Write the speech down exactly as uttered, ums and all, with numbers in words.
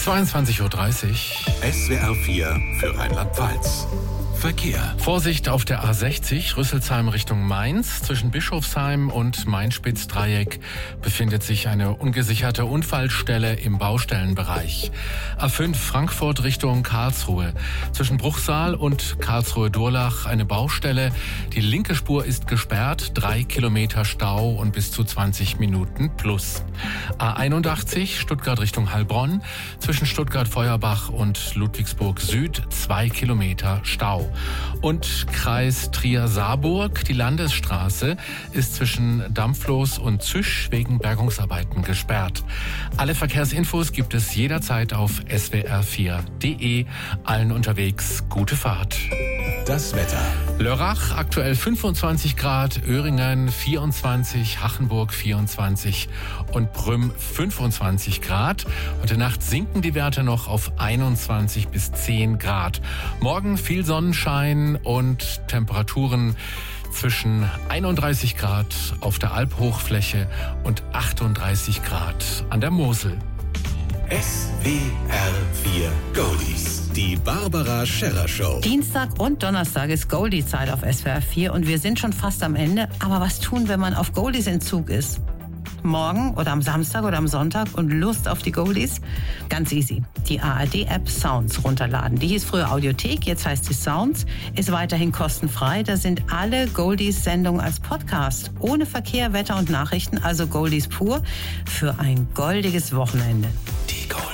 zweiundzwanzig Uhr dreißig. S W R vier für Rheinland-Pfalz. Verkehr. Vorsicht auf der A sechzig, Rüsselsheim Richtung Mainz. Zwischen Bischofsheim und Main-Spitz-Dreieck befindet sich eine ungesicherte Unfallstelle im Baustellenbereich. A fünf, Frankfurt Richtung Karlsruhe. Zwischen Bruchsal und Karlsruhe-Durlach eine Baustelle. Die linke Spur ist gesperrt, drei Kilometer Stau und bis zu zwanzig Minuten plus. A einundachtzig, Stuttgart Richtung Heilbronn. Zwischen Stuttgart-Feuerbach und Ludwigsburg Süd zwei Kilometer Stau. Und Kreis Trier-Saarburg, die Landesstraße ist zwischen Dampflos und Züsch wegen Bergungsarbeiten gesperrt. Alle Verkehrsinfos gibt es jederzeit auf S W R vier Punkt de. Allen unterwegs gute Fahrt. Das Wetter. Lörrach aktuell fünfundzwanzig Grad, Öhringen vierundzwanzig, Hachenburg vierundzwanzig und Prüm fünfundzwanzig Grad. Heute Nacht sinken die Werte noch auf einundzwanzig bis zehn Grad. Morgen viel Sonnenschein und Temperaturen zwischen einunddreißig Grad auf der Alphochfläche und achtunddreißig Grad an der Mosel. S W R vier Goldies. Die Barbara Scherrer Show. Dienstag und Donnerstag ist Goldie-Zeit auf S W R vier und wir sind schon fast am Ende. Aber was tun, wenn man auf Goldies-Entzug ist? Morgen oder am Samstag oder am Sonntag und Lust auf die Goldies? Ganz easy. Die A R D-App Sounds runterladen. Die hieß früher Audiothek, jetzt heißt sie Sounds. Ist weiterhin kostenfrei. Da sind alle Goldies-Sendungen als Podcast. Ohne Verkehr, Wetter und Nachrichten, also Goldies pur für ein goldiges Wochenende.